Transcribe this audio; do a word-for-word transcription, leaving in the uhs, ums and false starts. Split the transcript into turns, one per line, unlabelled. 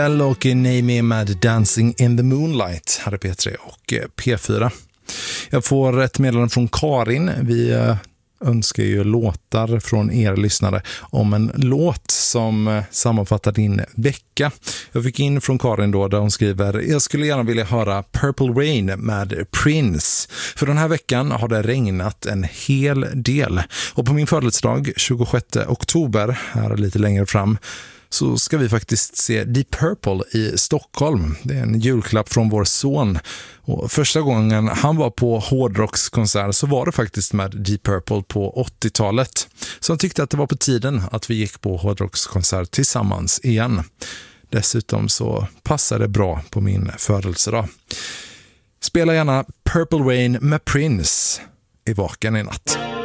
Och Name Me med Dancing in the Moonlight här är P tre och P fyra. Jag får ett meddelande från Karin. Vi önskar ju låtar från er lyssnare om en låt som sammanfattar din vecka. Jag fick in från Karin då där hon skriver: jag skulle gärna vilja höra Purple Rain med Prince. För den här veckan har det regnat en hel del. Och på min födelsedag tjugosjätte oktober, här lite längre fram, så ska vi faktiskt se Deep Purple i Stockholm. Det är en julklapp från vår son. Och första gången han var på hårdrockskonsert så var det faktiskt med Deep Purple på åttiotalet. Så han tyckte att det var på tiden att vi gick på hårdrockskonsert tillsammans igen. Dessutom så passar det bra på min födelsedag. Spela gärna Purple Rain med Prince i Vaken i natt.